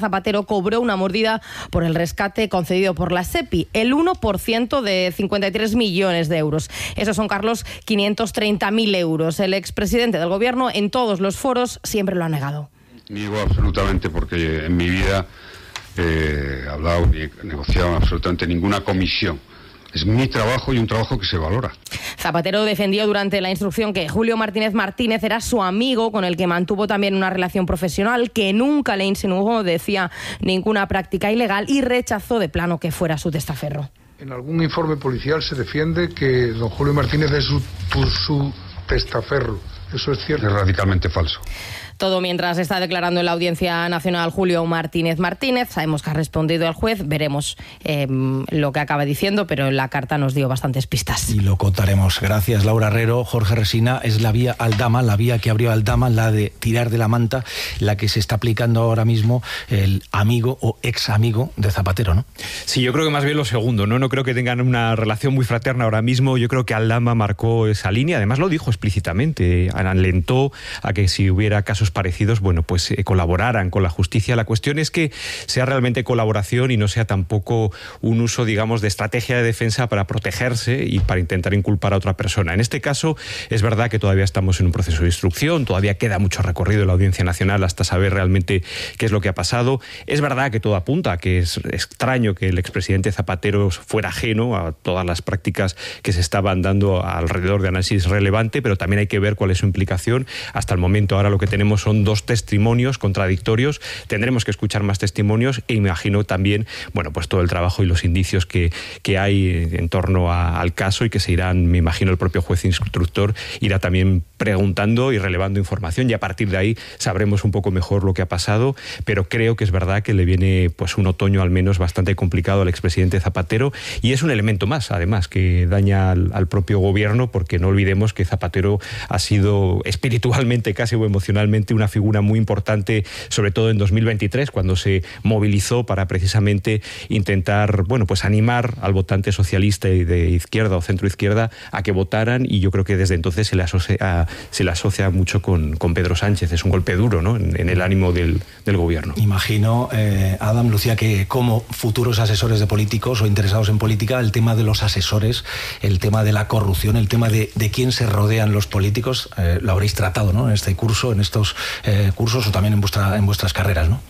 Zapatero cobró una mordida por el rescate concedido por la SEPI, el 1% de 53 millones de euros. Esos son, Carlos, 530.000 euros. El expresidente del Gobierno en todos los foros siempre lo ha negado. Niego absolutamente, porque en mi vida he hablado ni he negociado absolutamente ninguna comisión. Es mi trabajo y un trabajo que se valora. Zapatero defendió durante la instrucción que Julio Martínez Martínez era su amigo, con el que mantuvo también una relación profesional, que nunca le insinuó, decía, ninguna práctica ilegal, y rechazó de plano que fuera su testaferro. En algún informe policial se defiende que don Julio Martínez es su testaferro. ¿Eso es cierto? Es radicalmente falso. Todo mientras está declarando en la Audiencia Nacional Julio Martínez Martínez. Sabemos que ha respondido el juez, veremos lo que acaba diciendo, pero en la carta nos dio bastantes pistas. Y lo contaremos. Gracias, Laura Herrero. Jorge Resina, es la vía Aldama, la vía que abrió Aldama, la de tirar de la manta, la que se está aplicando ahora mismo el amigo o ex amigo de Zapatero, ¿no? Sí, yo creo que más bien lo segundo, ¿no? No creo que tengan una relación muy fraterna ahora mismo. Yo creo que Aldama marcó esa línea, además lo dijo explícitamente, alentó a que si hubiera casos parecidos, bueno, pues colaboraran con la justicia. La cuestión es que sea realmente colaboración y no sea tampoco un uso, digamos, de estrategia de defensa para protegerse y para intentar inculpar a otra persona. En este caso, es verdad que todavía estamos en un proceso de instrucción, todavía queda mucho recorrido en la Audiencia Nacional hasta saber realmente qué es lo que ha pasado. Es verdad que todo apunta a que es extraño que el expresidente Zapatero fuera ajeno a todas las prácticas que se estaban dando alrededor de análisis relevante, pero también hay que ver cuál es su implicación. Hasta el momento ahora lo que tenemos son dos testimonios contradictorios. Tendremos que escuchar más testimonios e imagino también, bueno, pues todo el trabajo y los indicios que hay en torno al caso y que se irán, me imagino, el propio juez instructor irá también preguntando y relevando información y a partir de ahí sabremos un poco mejor lo que ha pasado, pero creo que es verdad que le viene pues un otoño al menos bastante complicado al expresidente Zapatero y es un elemento más, además, que daña al propio gobierno, porque no olvidemos que Zapatero ha sido espiritualmente casi o emocionalmente una figura muy importante, sobre todo en 2023, cuando se movilizó para precisamente intentar, bueno, pues animar al votante socialista y de izquierda o centro-izquierda a que votaran, y yo creo que desde entonces se le asocia mucho con Pedro Sánchez. Es un golpe duro, ¿no?, en el ánimo del gobierno. Imagino, Adam, Lucía, que como futuros asesores de políticos o interesados en política, el tema de los asesores, el tema de la corrupción, el tema de quién se rodean los políticos, lo habréis tratado, ¿no?, en este curso, en estos cursos o también en vuestras carreras, ¿no?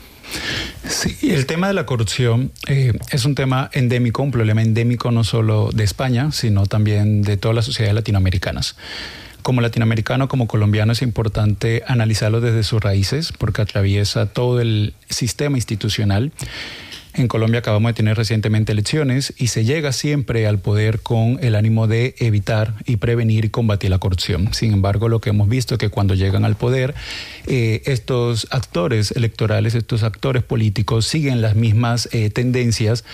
Sí, el tema de la corrupción es un tema endémico, un problema endémico no solo de España, sino también de todas las sociedades latinoamericanas. Como latinoamericano, como colombiano, es importante analizarlo desde sus raíces, porque atraviesa todo el sistema institucional. En Colombia acabamos de tener recientemente elecciones y se llega siempre al poder con el ánimo de evitar y prevenir y combatir la corrupción. Sin embargo, lo que hemos visto es que cuando llegan al poder, estos actores electorales, estos actores políticos siguen las mismas tendencias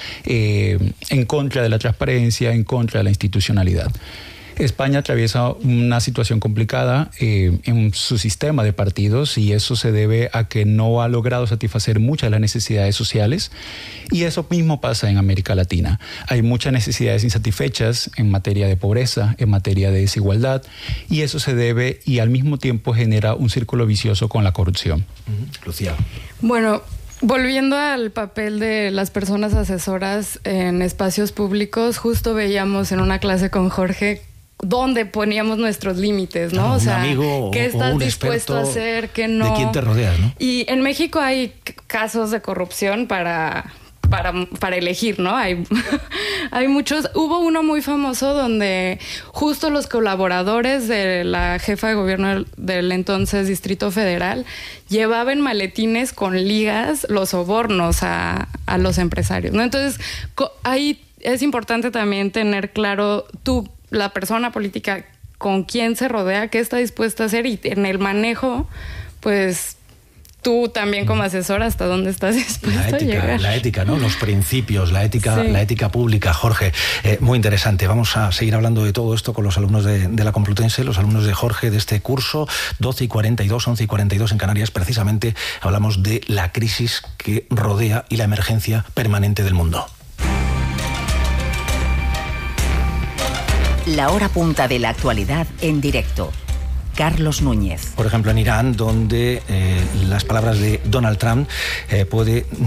en contra de la transparencia, en contra de la institucionalidad. España atraviesa una situación complicada en su sistema de partidos y eso se debe a que no ha logrado satisfacer muchas de las necesidades sociales y eso mismo pasa en América Latina. Hay muchas necesidades insatisfechas en materia de pobreza, en materia de desigualdad y eso se debe y al mismo tiempo genera un círculo vicioso con la corrupción. Lucía. Bueno, volviendo al papel de las personas asesoras en espacios públicos, justo veíamos en una clase con Jorge dónde poníamos nuestros límites, ¿no? O sea, amigo, ¿qué estás dispuesto a hacer? ¿Qué no? ¿De quién te rodeas, no? Y en México hay casos de corrupción para elegir, ¿no? Hay muchos. Hubo uno muy famoso donde justo los colaboradores de la jefa de gobierno del entonces Distrito Federal llevaban maletines con ligas los sobornos a los empresarios, ¿no? Entonces, ahí es importante también tener claro la persona política con quién se rodea, qué está dispuesta a hacer y en el manejo, pues tú también como asesor, ¿hasta dónde estás dispuesto a llegar? La ética, ¿no? Los principios, la ética, sí. La ética pública. Jorge, muy interesante. Vamos a seguir hablando de todo esto con los alumnos de la Complutense, los alumnos de Jorge de este curso, 12:42, 11:42 en Canarias. Precisamente hablamos de la crisis que rodea y la emergencia permanente del mundo. La hora punta de la actualidad en directo. Carlos Núñez. Por ejemplo, en Irán, donde las palabras de Donald Trump puede